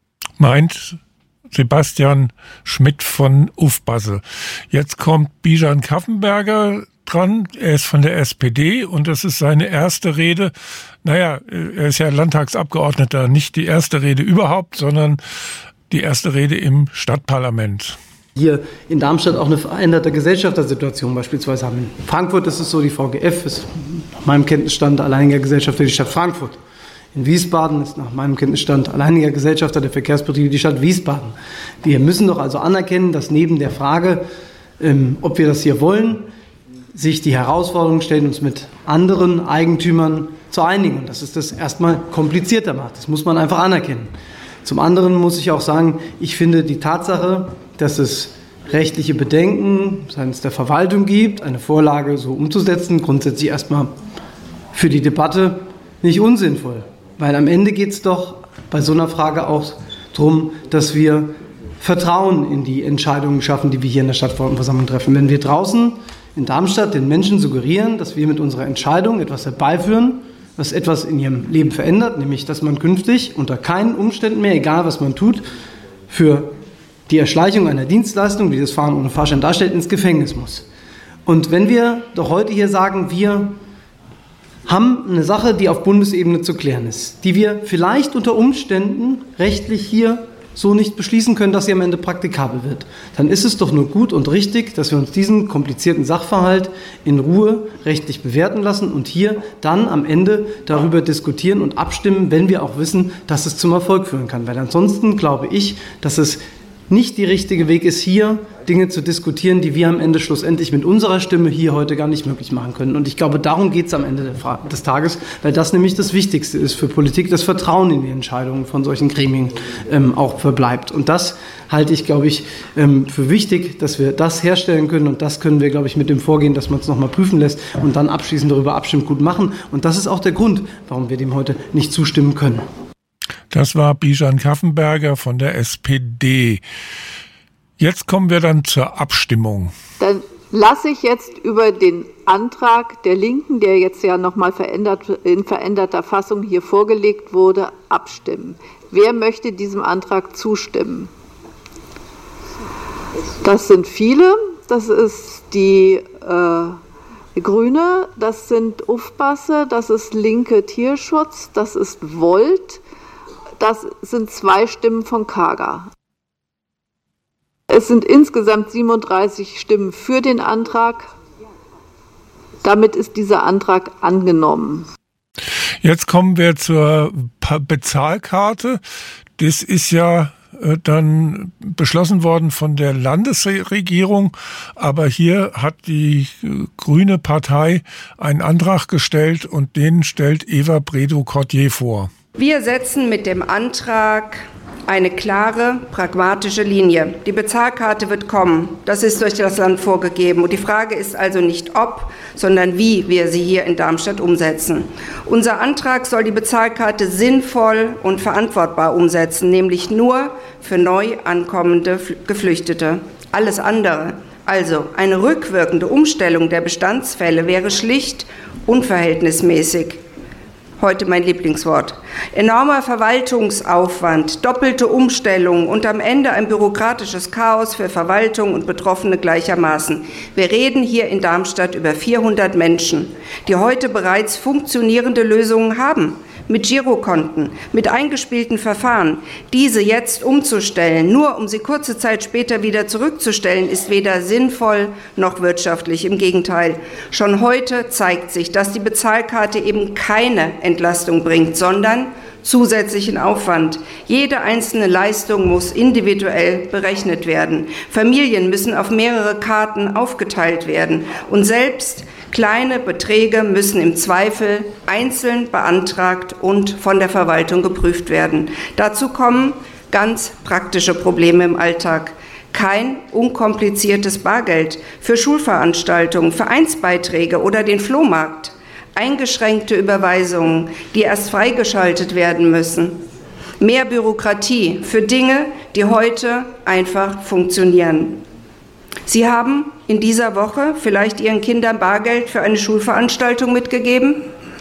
Meint Sebastian Schmidt von Ufbasse. Jetzt kommt Bijan Kaffenberger dran. Er ist von der S P D und das ist seine erste Rede. Naja, er ist ja Landtagsabgeordneter, nicht die erste Rede überhaupt, sondern die erste Rede im Stadtparlament. Hier in Darmstadt auch eine veränderte Gesellschaftersituation beispielsweise haben. In Frankfurt ist es so, die V G F ist nach meinem Kenntnisstand alleiniger Gesellschafter die Stadt Frankfurt. In Wiesbaden ist nach meinem Kenntnisstand alleiniger Gesellschafter der Verkehrsbetriebe die Stadt Wiesbaden. Wir müssen doch also anerkennen, dass neben der Frage, ähm, ob wir das hier wollen, sich die Herausforderung stellt, uns mit anderen Eigentümern zu einigen. Und dass es das erstmal komplizierter macht. Das muss man einfach anerkennen. Zum anderen muss ich auch sagen, ich finde die Tatsache, dass es rechtliche Bedenken seitens der Verwaltung gibt, eine Vorlage so umzusetzen, grundsätzlich erstmal für die Debatte nicht unsinnvoll. Weil am Ende geht es doch bei so einer Frage auch darum, dass wir Vertrauen in die Entscheidungen schaffen, die wir hier in der Stadtverordnetenversammlung treffen. Wenn wir draußen in Darmstadt den Menschen suggerieren, dass wir mit unserer Entscheidung etwas herbeiführen, was etwas in ihrem Leben verändert, nämlich dass man künftig unter keinen Umständen mehr, egal was man tut, für die Erschleichung einer Dienstleistung, die das Fahren ohne Fahrschein darstellt, ins Gefängnis muss. Und wenn wir doch heute hier sagen, wir haben eine Sache, die auf Bundesebene zu klären ist, die wir vielleicht unter Umständen rechtlich hier so nicht beschließen können, dass sie am Ende praktikabel wird, dann ist es doch nur gut und richtig, dass wir uns diesen komplizierten Sachverhalt in Ruhe rechtlich bewerten lassen und hier dann am Ende darüber diskutieren und abstimmen, wenn wir auch wissen, dass es zum Erfolg führen kann. Weil ansonsten glaube ich, dass es nicht der richtige Weg ist, hier Dinge zu diskutieren, die wir am Ende schlussendlich mit unserer Stimme hier heute gar nicht möglich machen können. Und ich glaube, darum geht es am Ende des Tages, weil das nämlich das Wichtigste ist für Politik, das Vertrauen in die Entscheidungen von solchen Gremien ähm, auch verbleibt. Und das halte ich, glaube ich, ähm, für wichtig, dass wir das herstellen können. Und das können wir, glaube ich, mit dem Vorgehen, dass man es nochmal prüfen lässt und dann abschließend darüber abstimmt, gut machen. Und das ist auch der Grund, warum wir dem heute nicht zustimmen können. Das war Bijan Kaffenberger von der S P D. Jetzt kommen wir dann zur Abstimmung. Dann lasse ich jetzt über den Antrag der Linken, der jetzt ja nochmal verändert, in veränderter Fassung hier vorgelegt wurde, abstimmen. Wer möchte diesem Antrag zustimmen? Das sind viele. Das ist die äh, Grüne, das sind Ufbasse, das ist Linke Tierschutz, das ist Volt, das sind zwei Stimmen von Kager. Es sind insgesamt siebenunddreißig Stimmen für den Antrag. Damit ist dieser Antrag angenommen. Jetzt kommen wir zur Bezahlkarte. Das ist ja dann beschlossen worden von der Landesregierung, aber hier hat die Grüne Partei einen Antrag gestellt und den stellt Eva Bredow-Cordier vor. Wir setzen mit dem Antrag eine klare, pragmatische Linie. Die Bezahlkarte wird kommen. Das ist durch das Land vorgegeben. Und die Frage ist also nicht ob, sondern wie wir sie hier in Darmstadt umsetzen. Unser Antrag soll die Bezahlkarte sinnvoll und verantwortbar umsetzen, nämlich nur für neu ankommende Geflüchtete. Alles andere, also eine rückwirkende Umstellung der Bestandsfälle, wäre schlicht unverhältnismäßig. Heute mein Lieblingswort. Enormer Verwaltungsaufwand, doppelte Umstellung und am Ende ein bürokratisches Chaos für Verwaltung und Betroffene gleichermaßen. Wir reden hier in Darmstadt über vierhundert Menschen, die heute bereits funktionierende Lösungen haben. Mit Girokonten, mit eingespielten Verfahren. Diese jetzt umzustellen, nur um sie kurze Zeit später wieder zurückzustellen, ist weder sinnvoll noch wirtschaftlich. Im Gegenteil. Schon heute zeigt sich, dass die Bezahlkarte eben keine Entlastung bringt, sondern zusätzlichen Aufwand. Jede einzelne Leistung muss individuell berechnet werden. Familien müssen auf mehrere Karten aufgeteilt werden. Und selbst kleine Beträge müssen im Zweifel einzeln beantragt und von der Verwaltung geprüft werden. Dazu kommen ganz praktische Probleme im Alltag. Kein unkompliziertes Bargeld für Schulveranstaltungen, Vereinsbeiträge oder den Flohmarkt. Eingeschränkte Überweisungen, die erst freigeschaltet werden müssen. Mehr Bürokratie für Dinge, die heute einfach funktionieren. Sie haben in dieser Woche vielleicht Ihren Kindern Bargeld für eine Schulveranstaltung mitgegeben?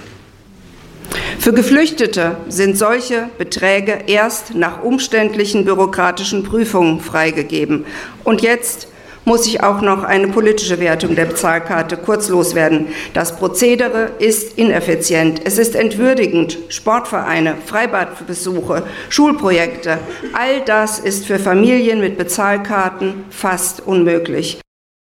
Für Geflüchtete sind solche Beträge erst nach umständlichen bürokratischen Prüfungen freigegeben. Und jetzt muss ich auch noch eine politische Wertung der Bezahlkarte kurz loswerden. Das Prozedere ist ineffizient. Es ist entwürdigend. Sportvereine, Freibadbesuche, Schulprojekte, all das ist für Familien mit Bezahlkarten fast unmöglich.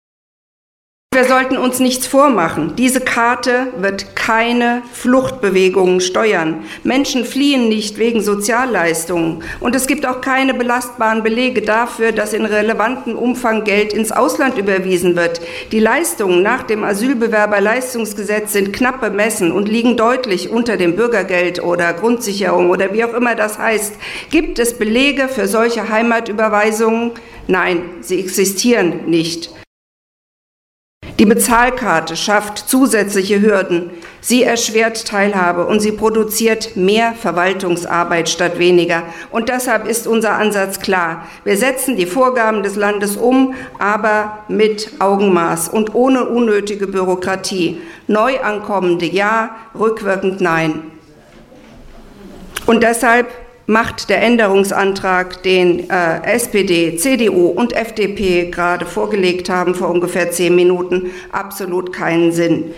Wir sollten uns nichts vormachen. Diese Karte wird keine Fluchtbewegungen steuern. Menschen fliehen nicht wegen Sozialleistungen. Und es gibt auch keine belastbaren Belege dafür, dass in relevantem Umfang Geld ins Ausland überwiesen wird. Die Leistungen nach dem Asylbewerberleistungsgesetz sind knapp bemessen und liegen deutlich unter dem Bürgergeld oder Grundsicherung oder wie auch immer das heißt. Gibt es Belege für solche Heimatüberweisungen? Nein, sie existieren nicht. Die Bezahlkarte schafft zusätzliche Hürden. Sie erschwert Teilhabe und sie produziert mehr Verwaltungsarbeit statt weniger. Und deshalb ist unser Ansatz klar. Wir setzen die Vorgaben des Landes um, aber mit Augenmaß und ohne unnötige Bürokratie. Neuankommende ja, rückwirkend nein. Und deshalb macht der Änderungsantrag, den äh, S P D, C D U und F D P gerade vorgelegt haben vor ungefähr zehn Minuten, absolut keinen Sinn.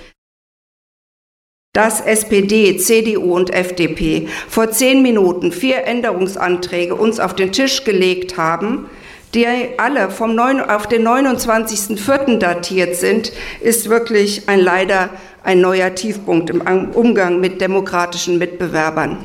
Dass S P D, C D U und F D P vor zehn Minuten vier Änderungsanträge uns auf den Tisch gelegt haben, die alle vom neun, auf den neunundzwanzigsten vierten datiert sind, ist wirklich ein leider ein neuer Tiefpunkt im Umgang mit demokratischen Mitbewerbern.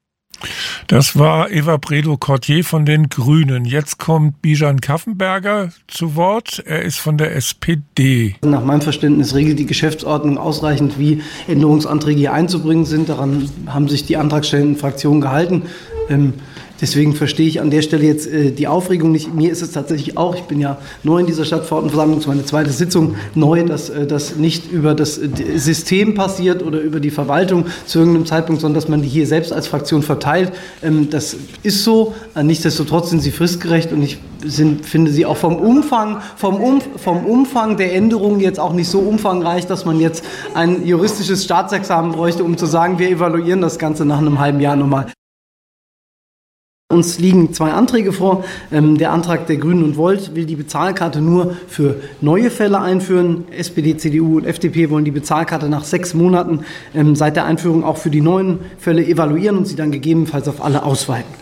Das war Eva Bredow-Cordier von den Grünen. Jetzt kommt Bijan Kaffenberger zu Wort. Er ist von der S P D. Nach meinem Verständnis regelt die Geschäftsordnung ausreichend, wie Änderungsanträge hier einzubringen sind. Daran haben sich die antragstellenden Fraktionen gehalten. Ähm, Deswegen verstehe ich an der Stelle jetzt äh, die Aufregung nicht. Mir ist es tatsächlich auch, ich bin ja neu in dieser Stadtverordnetenversammlung, das ist meine zweite Sitzung, neu, dass äh, das nicht über das äh, System passiert oder über die Verwaltung zu irgendeinem Zeitpunkt, sondern dass man die hier selbst als Fraktion verteilt. Ähm, das ist so. Äh, nichtsdestotrotz sind sie fristgerecht und ich sind, finde sie auch vom Umfang, vom, um, vom Umfang der Änderungen jetzt auch nicht so umfangreich, dass man jetzt ein juristisches Staatsexamen bräuchte, um zu sagen, wir evaluieren das Ganze nach einem halben Jahr nochmal. Uns liegen zwei Anträge vor. Ähm, der Antrag der Grünen und Volt will die Bezahlkarte nur für neue Fälle einführen. S P D, C D U und F D P wollen die Bezahlkarte nach sechs Monaten ähm, seit der Einführung auch für die neuen Fälle evaluieren und sie dann gegebenenfalls auf alle ausweiten.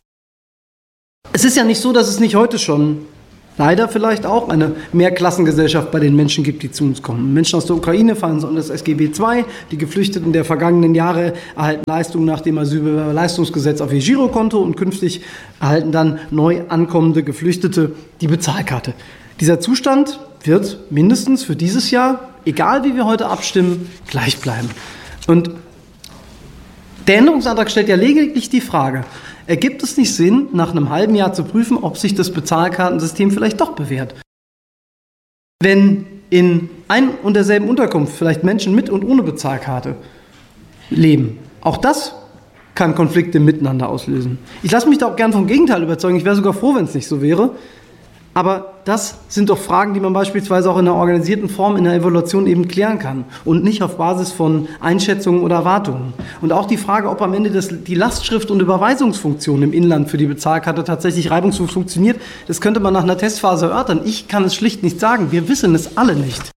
Es ist ja nicht so, dass es nicht heute schon leider vielleicht auch eine Mehrklassengesellschaft bei den Menschen gibt, die zu uns kommen. Menschen aus der Ukraine fallen unter das S G B zwei. Die Geflüchteten der vergangenen Jahre erhalten Leistungen nach dem Asylbewerberleistungsgesetz auf ihr Girokonto und künftig erhalten dann neu ankommende Geflüchtete die Bezahlkarte. Dieser Zustand wird mindestens für dieses Jahr, egal wie wir heute abstimmen, gleich bleiben. Und der Änderungsantrag stellt ja lediglich die Frage: Ergibt es nicht Sinn, nach einem halben Jahr zu prüfen, ob sich das Bezahlkartensystem vielleicht doch bewährt? Wenn in ein und derselben Unterkunft vielleicht Menschen mit und ohne Bezahlkarte leben, auch das kann Konflikte miteinander auslösen. Ich lasse mich da auch gern vom Gegenteil überzeugen. Ich wäre sogar froh, wenn es nicht so wäre. Aber das sind doch Fragen, die man beispielsweise auch in einer organisierten Form in der Evaluation eben klären kann und nicht auf Basis von Einschätzungen oder Erwartungen. Und auch die Frage, ob am Ende das, die Lastschrift- und Überweisungsfunktion im Inland für die Bezahlkarte tatsächlich reibungslos funktioniert, das könnte man nach einer Testphase erörtern. Ich kann es schlicht nicht sagen. Wir wissen es alle nicht.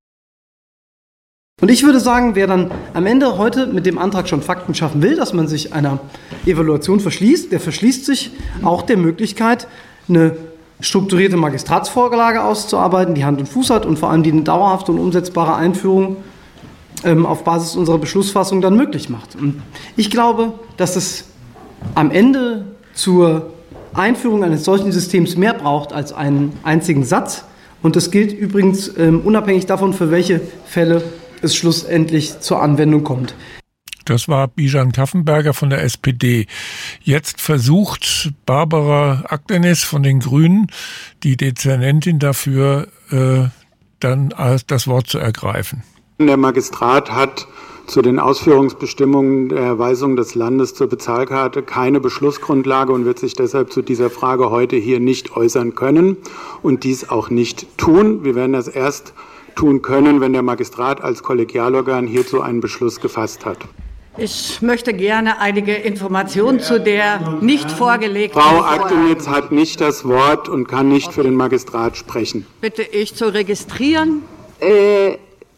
Und ich würde sagen, wer dann am Ende heute mit dem Antrag schon Fakten schaffen will, dass man sich einer Evaluation verschließt, der verschließt sich auch der Möglichkeit, eine strukturierte Magistratsvorlage auszuarbeiten, die Hand und Fuß hat und vor allem die eine dauerhafte und umsetzbare Einführung ähm, auf Basis unserer Beschlussfassung dann möglich macht. Und ich glaube, dass es am Ende zur Einführung eines solchen Systems mehr braucht als einen einzigen Satz. Und das gilt übrigens ähm, unabhängig davon, für welche Fälle es schlussendlich zur Anwendung kommt. Das war Bijan Kaffenberger von der S P D. Jetzt versucht Barbara Akdenis von den Grünen, die Dezernentin dafür, äh, dann das Wort zu ergreifen. Der Magistrat hat zu den Ausführungsbestimmungen der Erweisung des Landes zur Bezahlkarte keine Beschlussgrundlage und wird sich deshalb zu dieser Frage heute hier nicht äußern können und dies auch nicht tun. Wir werden das erst tun können, wenn der Magistrat als Kollegialorgan hierzu einen Beschluss gefasst hat. Ich möchte gerne einige Informationen zu der nicht vorgelegten... Frau Akdenitz hat nicht das Wort und kann nicht okay. für den Magistrat sprechen. Bitte ich zu registrieren. Äh,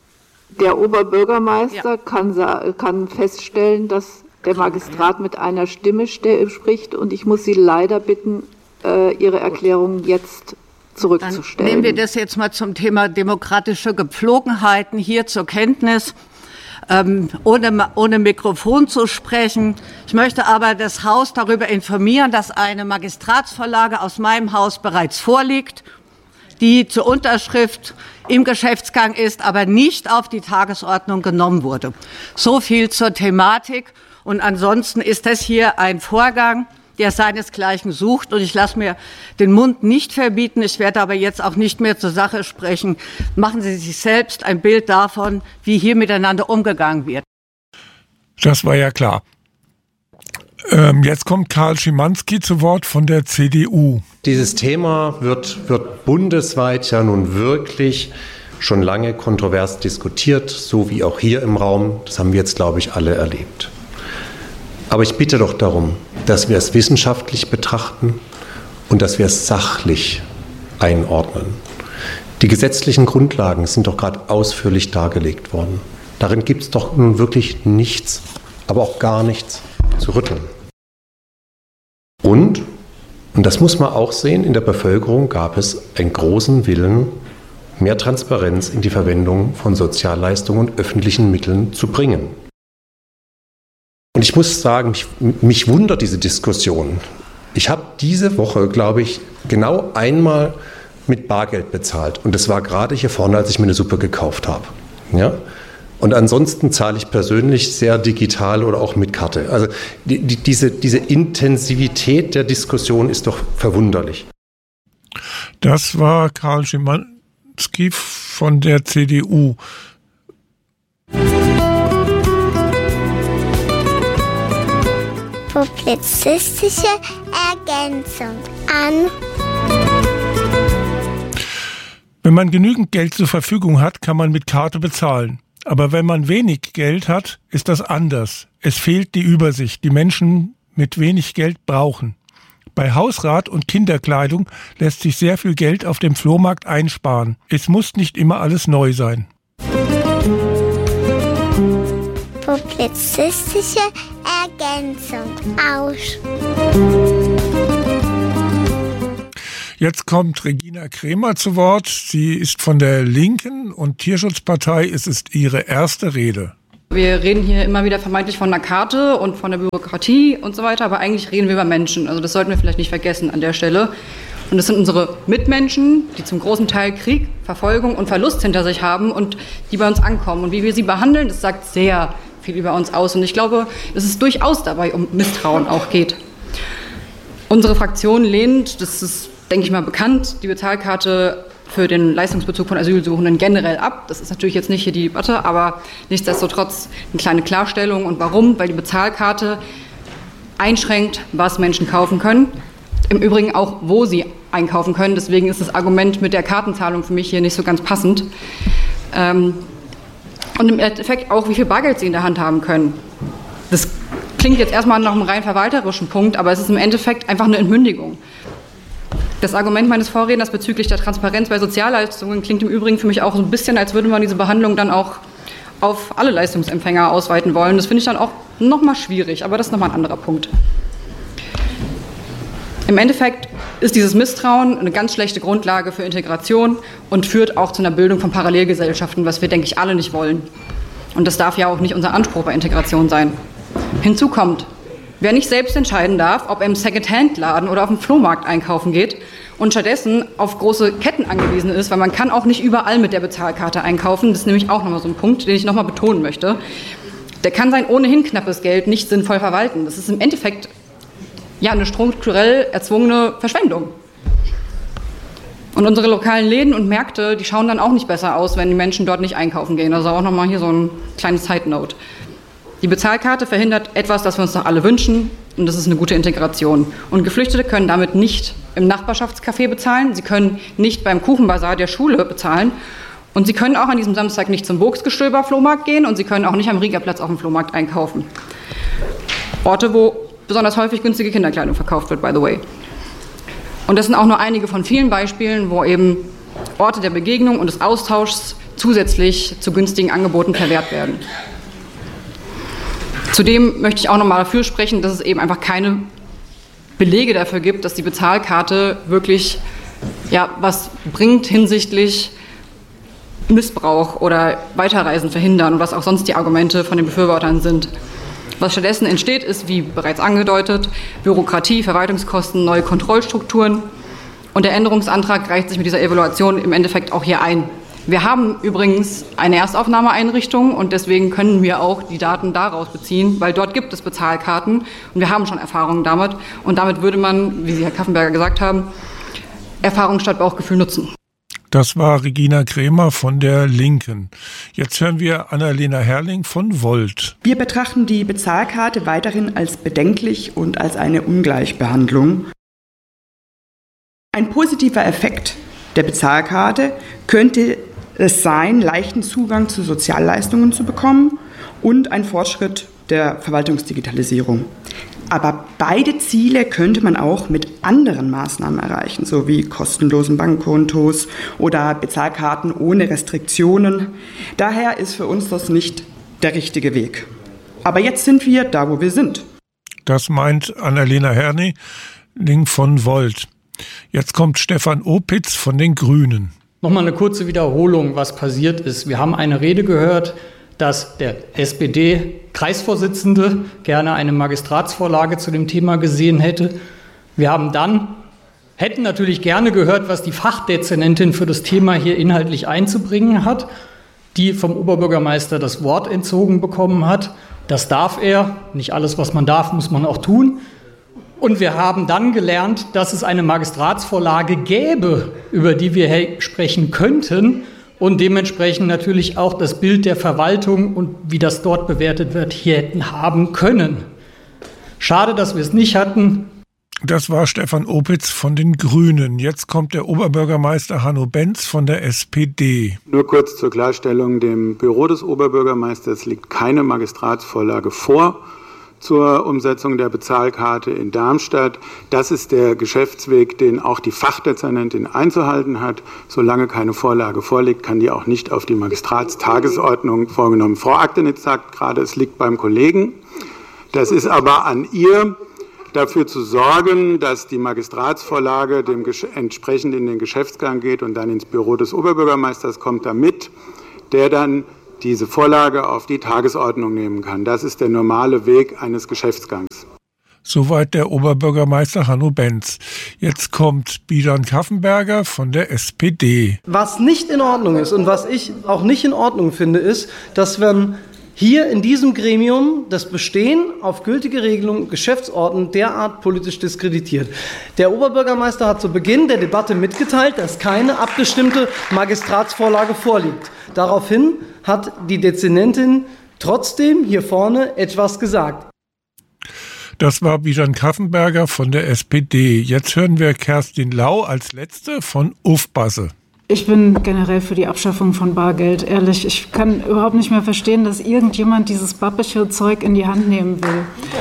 der Oberbürgermeister ja. kann, kann feststellen, dass der Magistrat mit einer Stimme spricht und ich muss Sie leider bitten, äh, Ihre Erklärung jetzt zurückzustellen. Dann nehmen wir das jetzt mal zum Thema demokratische Gepflogenheiten hier zur Kenntnis. Ähm, ohne, ohne Mikrofon zu sprechen. Ich möchte aber das Haus darüber informieren, dass eine Magistratsvorlage aus meinem Haus bereits vorliegt, die zur Unterschrift im Geschäftsgang ist, aber nicht auf die Tagesordnung genommen wurde. So viel zur Thematik. Und ansonsten ist das hier ein Vorgang, der seinesgleichen sucht. Und ich lasse mir den Mund nicht verbieten. Ich werde aber jetzt auch nicht mehr zur Sache sprechen. Machen Sie sich selbst ein Bild davon, wie hier miteinander umgegangen wird. Das war ja klar. Ähm, jetzt kommt Karl Schimanski zu Wort von der C D U. Dieses Thema wird, wird bundesweit ja nun wirklich schon lange kontrovers diskutiert, so wie auch hier im Raum. Das haben wir jetzt, glaube ich, alle erlebt. Aber ich bitte doch darum, dass wir es wissenschaftlich betrachten und dass wir es sachlich einordnen. Die gesetzlichen Grundlagen sind doch gerade ausführlich dargelegt worden. Darin gibt es doch nun wirklich nichts, aber auch gar nichts zu rütteln. Und, und das muss man auch sehen, in der Bevölkerung gab es einen großen Willen, mehr Transparenz in die Verwendung von Sozialleistungen und öffentlichen Mitteln zu bringen. Und ich muss sagen, mich, mich wundert diese Diskussion. Ich habe diese Woche, glaube ich, genau einmal mit Bargeld bezahlt. Und das war gerade hier vorne, als ich mir eine Suppe gekauft habe. Ja? Und ansonsten zahle ich persönlich sehr digital oder auch mit Karte. Also die, die, diese, diese Intensivität der Diskussion ist doch verwunderlich. Das war Karl Schimanski von der C D U. Publizistische Ergänzung an. Wenn man genügend Geld zur Verfügung hat, kann man mit Karte bezahlen. Aber wenn man wenig Geld hat, ist das anders. Es fehlt die Übersicht, die Menschen mit wenig Geld brauchen. Bei Hausrat und Kinderkleidung lässt sich sehr viel Geld auf dem Flohmarkt einsparen. Es muss nicht immer alles neu sein. Publizistische Ergänzung aus. Jetzt kommt Regina Kremer zu Wort. Sie ist von der Linken und Tierschutzpartei. Es ist ihre erste Rede. Wir reden hier immer wieder vermeintlich von einer Karte und von der Bürokratie und so weiter, aber eigentlich reden wir über Menschen. Also das sollten wir vielleicht nicht vergessen an der Stelle. Und das sind unsere Mitmenschen, die zum großen Teil Krieg, Verfolgung und Verlust hinter sich haben und die bei uns ankommen. Und wie wir sie behandeln, das sagt sehr viel über uns aus. Und ich glaube, dass es durchaus dabei um Misstrauen auch geht. Unsere Fraktion lehnt, das ist, denke ich mal, bekannt, die Bezahlkarte für den Leistungsbezug von Asylsuchenden generell ab. Das ist natürlich jetzt nicht hier die Debatte, aber nichtsdestotrotz eine kleine Klarstellung. Und warum? Weil die Bezahlkarte einschränkt, was Menschen kaufen können. Im Übrigen auch, wo sie einkaufen können. Deswegen ist das Argument mit der Kartenzahlung für mich hier nicht so ganz passend. Ähm, und im Endeffekt auch, wie viel Bargeld sie in der Hand haben können. Das klingt jetzt erstmal nach einem rein verwalterischen Punkt, aber es ist im Endeffekt einfach eine Entmündigung. Das Argument meines Vorredners bezüglich der Transparenz bei Sozialleistungen klingt im Übrigen für mich auch so ein bisschen, als würde man diese Behandlung dann auch auf alle Leistungsempfänger ausweiten wollen. Das finde ich dann auch nochmal schwierig, aber das ist nochmal ein anderer Punkt. Im Endeffekt ist dieses Misstrauen eine ganz schlechte Grundlage für Integration und führt auch zu einer Bildung von Parallelgesellschaften, was wir, denke ich, alle nicht wollen. Und das darf ja auch nicht unser Anspruch bei Integration sein. Hinzu kommt, wer nicht selbst entscheiden darf, ob er im Second-Hand-Laden oder auf dem Flohmarkt einkaufen geht und stattdessen auf große Ketten angewiesen ist, weil man kann auch nicht überall mit der Bezahlkarte einkaufen. Das ist nämlich auch nochmal so ein Punkt, den ich nochmal betonen möchte. Der kann sein ohnehin knappes Geld nicht sinnvoll verwalten. Das ist im Endeffekt ja eine strukturell erzwungene Verschwendung. Und unsere lokalen Läden und Märkte, die schauen dann auch nicht besser aus, wenn die Menschen dort nicht einkaufen gehen. Also auch nochmal hier so ein kleines Side-Note. Die Bezahlkarte verhindert etwas, das wir uns doch alle wünschen, und das ist eine gute Integration. Und Geflüchtete können damit nicht im Nachbarschaftscafé bezahlen, sie können nicht beim Kuchenbazar der Schule bezahlen und sie können auch an diesem Samstag nicht zum Burgsgestöber-Flohmarkt gehen und sie können auch nicht am Riegerplatz auf dem Flohmarkt einkaufen. Orte, wo besonders häufig günstige Kinderkleidung verkauft wird, by the way. Und das sind auch nur einige von vielen Beispielen, wo eben Orte der Begegnung und des Austauschs zusätzlich zu günstigen Angeboten verwehrt werden. Zudem möchte ich auch noch mal dafür sprechen, dass es eben einfach keine Belege dafür gibt, dass die Bezahlkarte wirklich ja, was bringt hinsichtlich Missbrauch oder Weiterreisen verhindern und was auch sonst die Argumente von den Befürwortern sind. Was stattdessen entsteht, ist, wie bereits angedeutet, Bürokratie, Verwaltungskosten, neue Kontrollstrukturen. Und der Änderungsantrag reicht sich mit dieser Evaluation im Endeffekt auch hier ein. Wir haben übrigens eine Erstaufnahmeeinrichtung und deswegen können wir auch die Daten daraus beziehen, weil dort gibt es Bezahlkarten und wir haben schon Erfahrungen damit. Und damit würde man, wie Sie, Herr Kaffenberger, gesagt haben, Erfahrung statt Bauchgefühl nutzen. Das war Regina Kremer von der Linken. Jetzt hören wir Annalena Herrling von Volt. Wir betrachten die Bezahlkarte weiterhin als bedenklich und als eine Ungleichbehandlung. Ein positiver Effekt der Bezahlkarte könnte es sein, leichten Zugang zu Sozialleistungen zu bekommen und ein Fortschritt der Verwaltungsdigitalisierung. Aber beide Ziele könnte man auch mit anderen Maßnahmen erreichen, so wie kostenlosen Bankkontos oder Bezahlkarten ohne Restriktionen. Daher ist für uns das nicht der richtige Weg. Aber jetzt sind wir da, wo wir sind. Das meint Annalena Herrling von Volt. Jetzt kommt Stefan Opitz von den Grünen. Nochmal eine kurze Wiederholung, was passiert ist. Wir haben eine Rede gehört, dass der S P D-Kreisvorsitzende gerne eine Magistratsvorlage zu dem Thema gesehen hätte. Wir haben dann, hätten natürlich gerne gehört, was die Fachdezernentin für das Thema hier inhaltlich einzubringen hat, die vom Oberbürgermeister das Wort entzogen bekommen hat. Das darf er. Nicht alles, was man darf, muss man auch tun. Und wir haben dann gelernt, dass es eine Magistratsvorlage gäbe, über die wir sprechen könnten und dementsprechend natürlich auch das Bild der Verwaltung und wie das dort bewertet wird, hier hätten haben können. Schade, dass wir es nicht hatten. Das war Stefan Opitz von den Grünen. Jetzt kommt der Oberbürgermeister Hanno Benz von der S P D. Nur kurz zur Klarstellung, dem Büro des Oberbürgermeisters liegt keine Magistratsvorlage vor zur Umsetzung der Bezahlkarte in Darmstadt. Das ist der Geschäftsweg, den auch die Fachdezernentin einzuhalten hat. Solange keine Vorlage vorliegt, kann die auch nicht auf die Magistratstagesordnung vorgenommen. Frau Aktenitz sagt gerade, es liegt beim Kollegen. Das ist aber an ihr, dafür zu sorgen, dass die Magistratsvorlage dem entsprechend in den Geschäftsgang geht und dann ins Büro des Oberbürgermeisters kommt, damit der dann diese Vorlage auf die Tagesordnung nehmen kann. Das ist der normale Weg eines Geschäftsgangs. Soweit der Oberbürgermeister Hanno Benz. Jetzt kommt Bijan Kaffenberger von der S P D. Was nicht in Ordnung ist und was ich auch nicht in Ordnung finde, ist, dass wenn hier in diesem Gremium das Bestehen auf gültige Regelungen, Geschäftsordnung derart politisch diskreditiert. Der Oberbürgermeister hat zu Beginn der Debatte mitgeteilt, dass keine abgestimmte Magistratsvorlage vorliegt. Daraufhin hat die Dezernentin trotzdem hier vorne etwas gesagt. Das war Bijan Kaffenberger von der S P D. Jetzt hören wir Kerstin Lau als Letzte von Ufbasse. Ich bin generell für die Abschaffung von Bargeld, ehrlich. Ich kann überhaupt nicht mehr verstehen, dass irgendjemand dieses babische Zeug in die Hand nehmen will.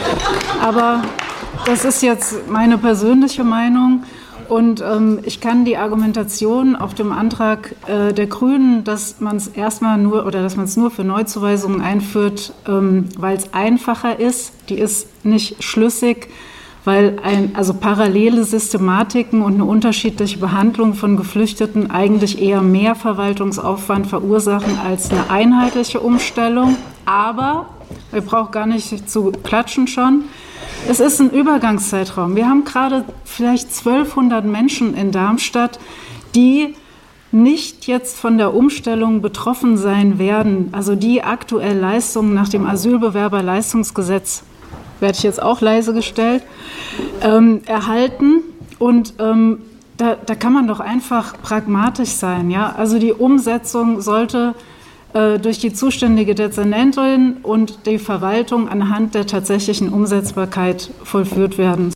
Aber das ist jetzt meine persönliche Meinung. Und ähm, ich kann die Argumentation auf dem Antrag äh, der Grünen, dass man es erstmal nur oder dass man es nur für Neuzuweisungen einführt, ähm, weil es einfacher ist, die ist nicht schlüssig, weil ein, also parallele Systematiken und eine unterschiedliche Behandlung von Geflüchteten eigentlich eher mehr Verwaltungsaufwand verursachen als eine einheitliche Umstellung. Aber, wir brauchen gar nicht zu klatschen schon, es ist ein Übergangszeitraum. Wir haben gerade vielleicht zwölfhundert Menschen in Darmstadt, die nicht jetzt von der Umstellung betroffen sein werden, also die aktuell Leistungen nach dem Asylbewerberleistungsgesetz, werde ich jetzt auch leise gestellt, ähm, erhalten. Und ähm, da, da kann man doch einfach pragmatisch sein. Ja? Also die Umsetzung sollte äh, durch die zuständige Dezernentin und die Verwaltung anhand der tatsächlichen Umsetzbarkeit vollführt werden.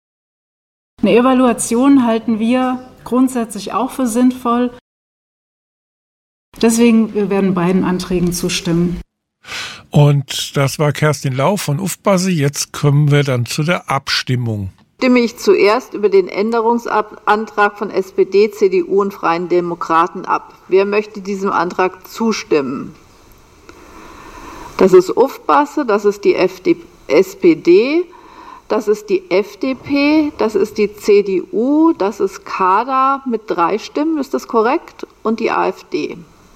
Eine Evaluation halten wir grundsätzlich auch für sinnvoll. Deswegen wir werden beiden Anträgen zustimmen. Und das war Kerstin Lau von Ufbasse. Jetzt kommen wir dann zu der Abstimmung. Stimme ich zuerst über den Änderungsantrag von S P D, C D U und Freien Demokraten ab. Wer möchte diesem Antrag zustimmen? Das ist Ufbasse, das ist die F D S P D, das ist die F D P, das ist die C D U, das ist Kader mit drei Stimmen, ist das korrekt? Und die AfD.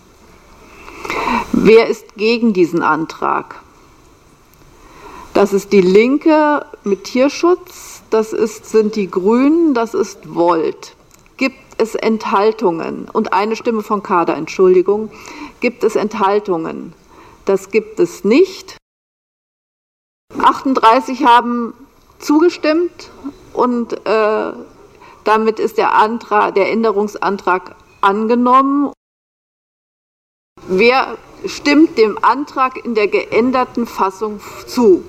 Wer ist gegen diesen Antrag? Das ist die Linke mit Tierschutz, das ist, sind die Grünen, das ist Volt. Gibt es Enthaltungen? Und eine Stimme von Kader, Entschuldigung. Gibt es Enthaltungen? Das gibt es nicht. achtunddreißig haben zugestimmt und äh, damit ist der Antrag, der Änderungsantrag angenommen. Wer stimmt dem Antrag in der geänderten Fassung zu?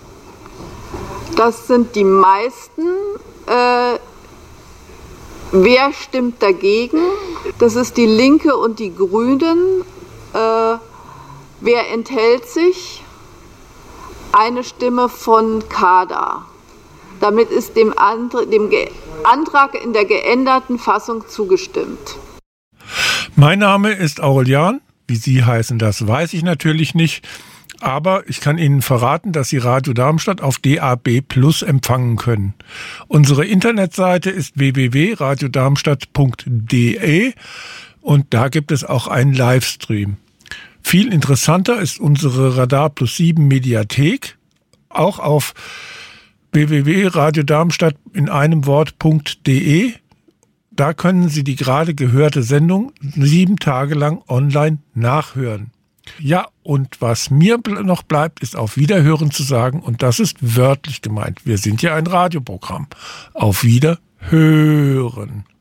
Das sind die meisten. Äh, wer stimmt dagegen? Das ist die Linke und die Grünen. Äh, wer enthält sich? Eine Stimme von Kader. Damit ist dem, Antrag, dem Antrag in der geänderten Fassung zugestimmt. Mein Name ist Aurelian. Wie Sie heißen, das weiß ich natürlich nicht. Aber ich kann Ihnen verraten, dass Sie Radio Darmstadt auf D A B Plus empfangen können. Unsere Internetseite ist w w w punkt radio darmstadt punkt d e und da gibt es auch einen Livestream. Viel interessanter ist unsere Radar Plus sieben Mediathek, auch auf w w w punkt radio darmstadt in einem Wort.de. Da können Sie die gerade gehörte Sendung sieben Tage lang online nachhören. Ja, und was mir noch bleibt, ist auf Wiederhören zu sagen, und das ist wörtlich gemeint. Wir sind ja ein Radioprogramm. Auf Wiederhören.